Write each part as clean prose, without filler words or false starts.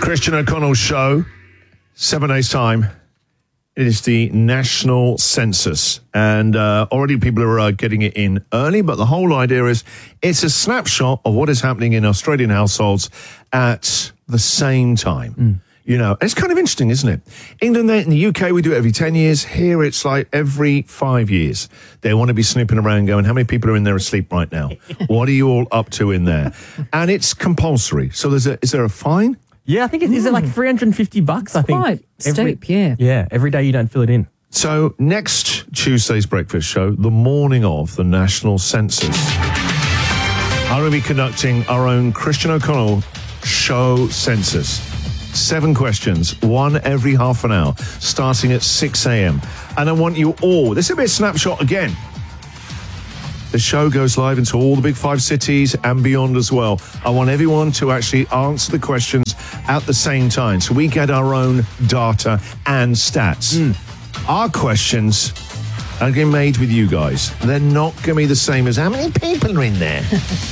Christian O'Connell Show, 7 days' time. It is the national census, and already people are getting it in early, but the whole idea is it's a snapshot of what is happening in Australian households at the same time. You know, it's kind of interesting, isn't it? England, in the UK, we do it every 10 years. Here, it's like every 5 years. They want to be snooping around going, how many people are in there asleep right now? What are you all up to in there? And it's compulsory. So is there a fine? Yeah, I think is it like $350, I think. Quite steep, yeah. Yeah, every day you don't fill it in. So next Tuesday's breakfast show, the morning of the national census, I'm going to be conducting our own Christian O'Connell show census. 7 questions, one every half an hour, starting at 6 a.m. And I want you all, this will be a snapshot again. The show goes live into all the big 5 cities and beyond as well. I want everyone to actually answer the questions at the same time, so we get our own data and stats. Our questions are going to be made with you guys. They're not going to be the same as how many people are in there.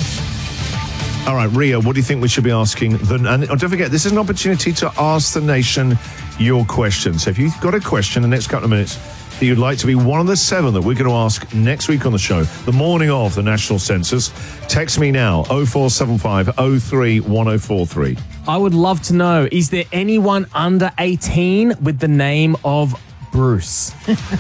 All right, Ria, what do you think we should be asking? And don't forget, this is an opportunity to ask the nation your questions. So if you've got a question in the next couple of minutes that you'd like to be one of the 7 that we're going to ask next week on the show, the morning of the national census, text me now, 0475 03 1043. I would love to know, is there anyone under 18 with the name of Bruce?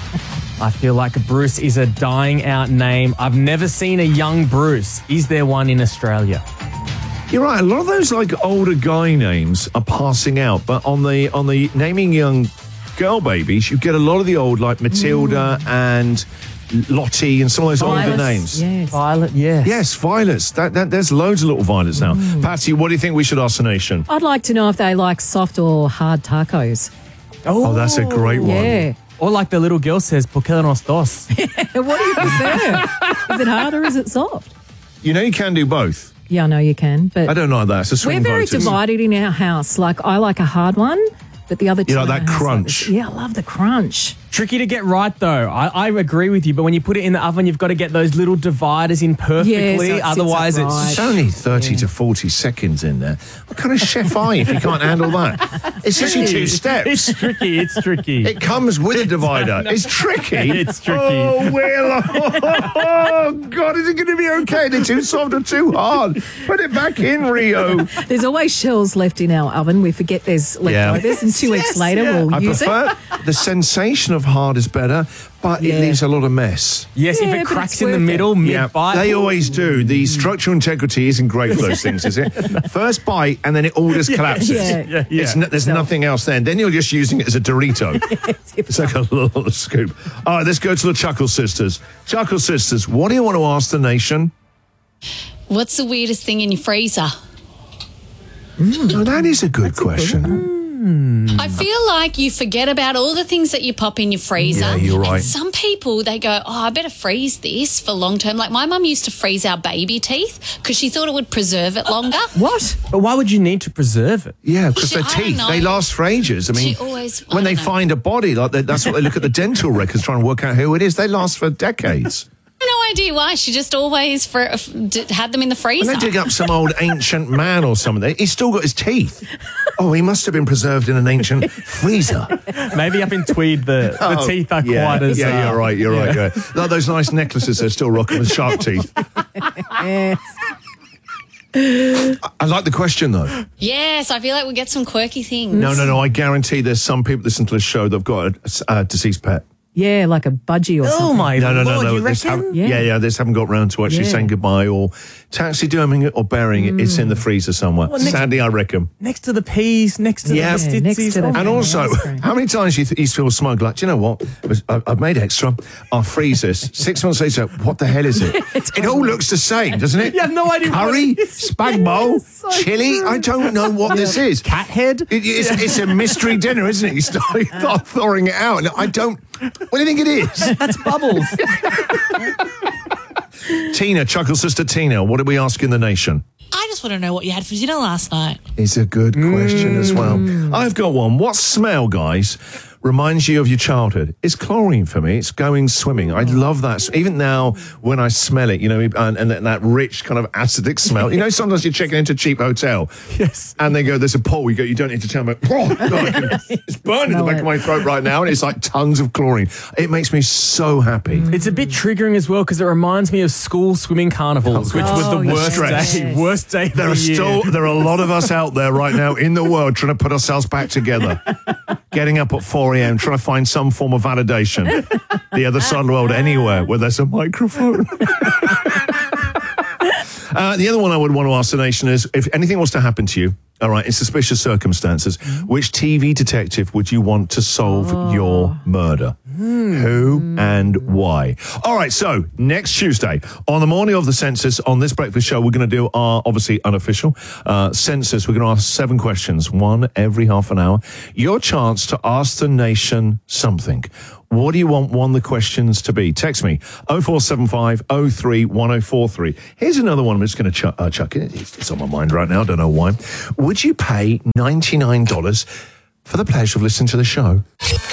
I feel like Bruce is a dying out name. I've never seen a young Bruce. Is there one in Australia? You're right. A lot of those like older guy names are passing out, but on the naming young girl babies, you get a lot of the old like Matilda and Lottie and some of those older names. Yes. Violet, yes. Yes, Violets. There's loads of little Violets now. Patty, what do you think we should ask the nation? I'd like to know if they like soft or hard tacos. Oh, that's a great one. Yeah. Or like the little girl says, ¿por qué los dos? What do you prefer? Is it hard or is it soft? You know you can do both. Yeah, I know you can, but I don't like that. It's a swing we're very voters. divided in our house. Like, I like a hard one, but the other two... You like in that our house crunch? Yeah, I love the crunch. Tricky to get right, though. I agree with you, but when you put it in the oven, you've got to get those little dividers in perfectly. Yeah, so it sits Otherwise, upright. It's only 30 to 40 seconds in there. What kind of chef are you if you can't handle that? It's just 2 steps. It's tricky. It's tricky. It comes with a divider. It's tricky. It's tricky. Oh, Will. Oh, God, is it going to be okay? They're too soft or too hard. Put it back in, Rio. There's always shells left in our oven. We forget there's leftovers, and 2 weeks later we'll I use it. prefer the sensation of hard is better, but it leaves a lot of mess. Yes, if Yeah, it but cracks it's in the worth it. middle, mid-bite. They always do. The structural integrity isn't great for those things, is it? First bite, and then it all just collapses. Yeah. There's nothing else then. Then you're just using it as a Dorito. It's like a little scoop. All right, let's go to the Chuckle Sisters. Chuckle Sisters, what do you want to ask the nation? What's the weirdest thing in your freezer? Oh, that is a good question. I feel like you forget about all the things that you pop in your freezer. Yeah, you're right. And some people, they go, oh, I better freeze this for long term. Like my mum used to freeze our baby teeth because she thought it would preserve it longer. What? But why would you need to preserve it? Yeah, because their I don't teeth, know. they last for ages. I mean, She always- I when they don't know. find a body, like that's what they look at the dental records trying to work out who it is. They last for decades. No idea why. She just always had them in the freezer. When they dig up some old ancient man or something, he's still got his teeth. Oh, he must have been preserved in an ancient freezer. Maybe up in Tweed, the teeth are quite as... Yeah, you're right, you're right. Yeah. Like those nice necklaces they're still rocking with shark teeth. Yes. I like the question, though. Yes, I feel like we get some quirky things. No. I guarantee there's some people listen to the show that have got a deceased pet. Yeah, like a budgie or something. Oh, my No. Lord, you This reckon? Yeah, they just haven't got round to actually saying goodbye or taxiderming it or burying it. It's in the freezer somewhere. Sadly, I reckon. Next to the peas, next to Yeah. the next stitsies. to the- And Yeah, also, that's great. how many times you feel smug? Like, do you know what? I've made extra. I'll freeze this. 6 months later, what the hell is it? It all looks the same, doesn't it? You have no idea what Curry, it is. spag bowl, chili. I don't know what this is. Cat head? It's a mystery dinner, isn't it? You start thawing it out. And I don't... What do you think it is? That's bubbles. Tina, Chuckle Sister Tina, what are we asking the nation? I just want to know what you had for dinner last night. Is a good question as well. I've got one. What smell, guys, reminds you of your childhood. It's chlorine for me. It's going swimming. I love that. Even now, when I smell it, and that rich kind of acidic smell. Sometimes you're checking into a cheap hotel. Yes. And they go, there's a pool. You go, you don't need to tell me. It's burning in the back of my throat right now, and it's like tons of chlorine. It makes me so happy. It's a bit triggering as well because it reminds me of school swimming carnivals, which was the worst day of the year. There are a lot of us out there right now in the world trying to put ourselves back together. Getting up at 4 a.m, trying to find some form of validation. The other side of the world, anywhere where there's a microphone. The other one I would want to ask the nation is, if anything was to happen to you, all right, in suspicious circumstances, which TV detective would you want to solve your murder? Who and why? All right, so next Tuesday, on the morning of the census, on this breakfast show, we're going to do our, obviously, unofficial census. We're going to ask 7 questions, one every half an hour. Your chance to ask the nation something. What do you want one of the questions to be? Text me, 0475 03 1043. Here's another one I'm just going to chuck in. It's on my mind right now, I don't know why. Would you pay $99 for the pleasure of listening to the show?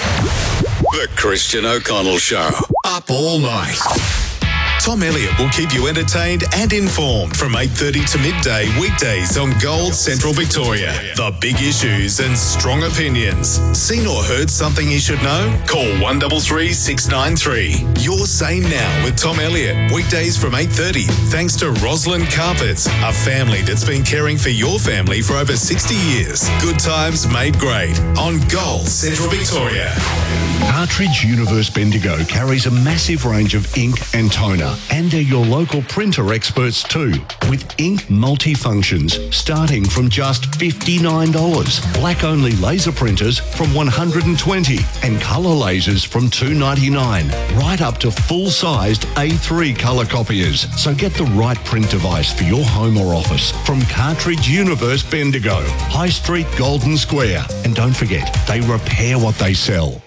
The Christian O'Connell Show. Up all night. Tom Elliott will keep you entertained and informed from 8:30 to midday weekdays on Gold Central Victoria. The big issues and strong opinions. Seen or heard something you should know? Call 133 693. Your Say Now with Tom Elliott. Weekdays from 8:30. Thanks to Roslyn Carpets, a family that's been caring for your family for over 60 years. Good times made great on Gold Central Victoria. Cartridge Universe Bendigo carries a massive range of ink and toner, and they're your local printer experts too, with ink multifunctions starting from just $59, black-only laser printers from $120, and colour lasers from $299, right up to full-sized A3 colour copiers. So get the right print device for your home or office from Cartridge Universe Bendigo, High Street, Golden Square. And don't forget, they repair what they sell.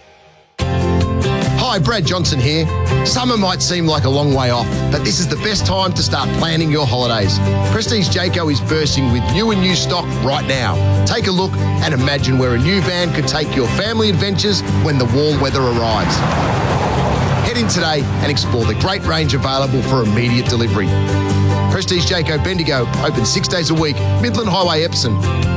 Hi, Brad Johnson here. Summer might seem like a long way off, but this is the best time to start planning your holidays. Prestige Jayco is bursting with new and used stock right now. Take a look and imagine where a new van could take your family adventures when the warm weather arrives. Head in today and explore the great range available for immediate delivery. Prestige Jayco Bendigo, open 6 days a week, Midland Highway, Epsom.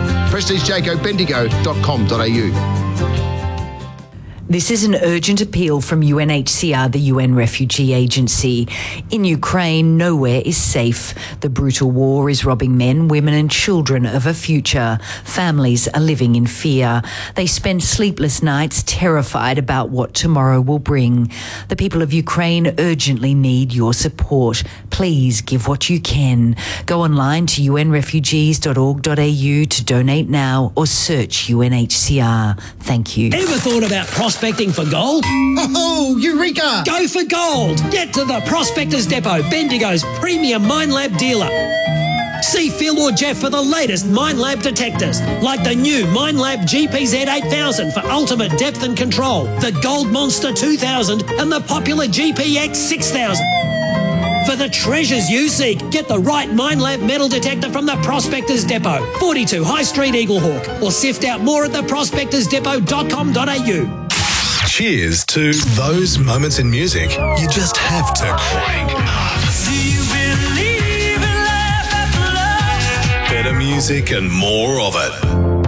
PrestigeJaycoBendigo.com.au. This is an urgent appeal from UNHCR, the UN Refugee Agency. In Ukraine, nowhere is safe. The brutal war is robbing men, women and children of a future. Families are living in fear. They spend sleepless nights terrified about what tomorrow will bring. The people of Ukraine urgently need your support. Please give what you can. Go online to unrefugees.org.au to donate now or search UNHCR. Thank you. Ever thought about prospecting for gold? Oh, Eureka! Go for gold! Get to the Prospectors Depot, Bendigo's premium Minelab dealer. See Phil or Jeff for the latest Minelab detectors, like the new Minelab GPZ 8000 for ultimate depth and control, the Gold Monster 2000 and the popular GPX 6000. For the treasures you seek, get the right Minelab metal detector from the Prospectors Depot, 42 High Street, Eaglehawk, or sift out more at theprospectorsdepot.com.au. Cheers to those moments in music you just have to crank up. Do you believe in life after love? Better music and more of it.